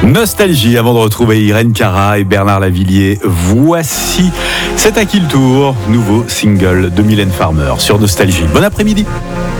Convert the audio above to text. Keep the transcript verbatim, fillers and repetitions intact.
Nostalgie avant de retrouver Irène Cara et Bernard Lavilliers. Voici C'est à qui le tour, nouveau single de Mylène Farmer sur Nostalgie. Bon après-midi.